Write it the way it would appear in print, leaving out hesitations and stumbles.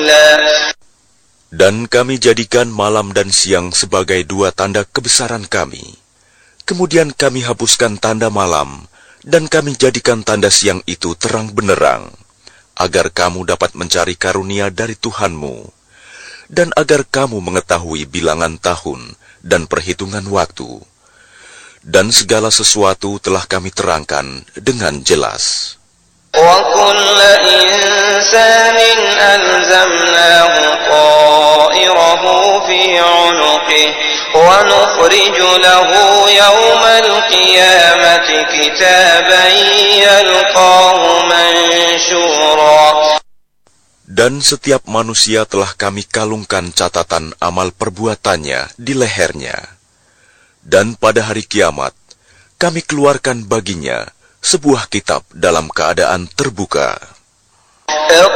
Dan kami jadikan malam dan siang sebagai dua tanda kebesaran kami. Kemudian kami hapuskan tanda malam, dan kami jadikan tanda siang itu terang benderang, agar kamu dapat mencari karunia dari Tuhanmu, dan agar kamu mengetahui bilangan tahun dan perhitungan waktu. Dan segala sesuatu telah kami terangkan dengan jelas. وَكُلَّ إِنسَانٍ أَلْزَمْنَاهُ طَائِرَهُ فِي عُنُقِهِ وَنُخْرِجُ لَهُ يَوْمَ الْقِيَامَةِ كِتَابًا يَلْقَاهُ مَنشُورًا. Dan setiap manusia telah kami kalungkan catatan amal perbuatannya di lehernya. Dan pada hari kiamat, kami keluarkan baginya sebuah kitab dalam keadaan terbuka.